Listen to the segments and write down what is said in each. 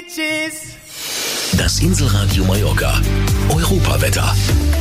Tschüss. Das Inselradio Mallorca. Europawetter.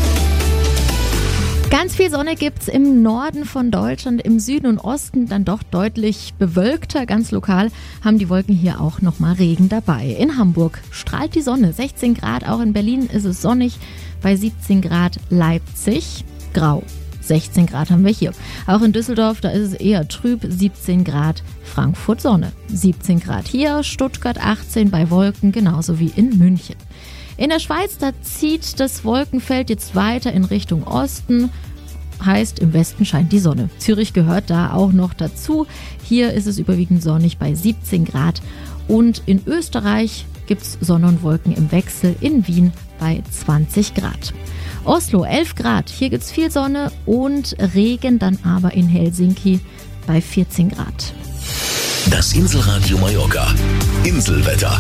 Ganz viel Sonne gibt's im Norden von Deutschland, im Süden und Osten dann doch deutlich bewölkter. Ganz lokal haben die Wolken hier auch nochmal Regen dabei. In Hamburg strahlt die Sonne, 16 Grad, auch in Berlin ist es sonnig, bei 17 Grad Leipzig grau. 16 Grad haben wir hier. Auch in Düsseldorf, da ist es eher trüb, 17 Grad, Frankfurt Sonne. 17 Grad hier, Stuttgart 18 bei Wolken, genauso wie in München. In der Schweiz, da zieht das Wolkenfeld jetzt weiter in Richtung Osten. Heißt, im Westen scheint die Sonne. Zürich gehört da auch noch dazu. Hier ist es überwiegend sonnig bei 17 Grad. Und in Österreich gibt es Sonne und Wolken im Wechsel. In Wien bei 20 Grad. Oslo 11 Grad. Hier gibt es viel Sonne und Regen, dann aber in Helsinki bei 14 Grad. Das Inselradio Mallorca. Inselwetter.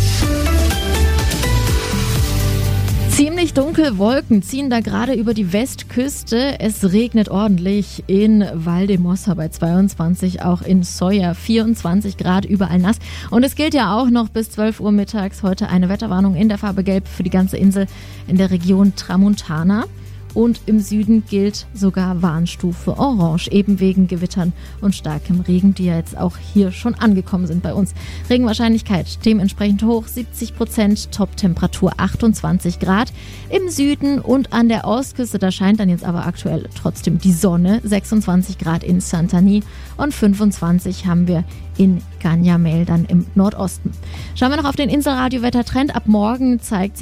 Ziemlich dunkle Wolken ziehen da gerade über die Westküste. Es regnet ordentlich in Valdemossa bei 22, auch in Soya 24 Grad, überall nass. Und es gilt ja auch noch bis 12 Uhr mittags heute eine Wetterwarnung in der Farbe Gelb für die ganze Insel in der Region Tramontana. Und im Süden gilt sogar Warnstufe Orange, eben wegen Gewittern und starkem Regen, die ja jetzt auch hier schon angekommen sind bei uns. Regenwahrscheinlichkeit dementsprechend hoch, 70%, Toptemperatur 28 Grad. Im Süden und an der Ostküste, da scheint dann jetzt aber aktuell trotzdem die Sonne, 26 Grad in Santani und 25 haben wir in Canyamel dann im Nordosten. Schauen wir noch auf den Inselradio-Wettertrend. Ab morgen zeigt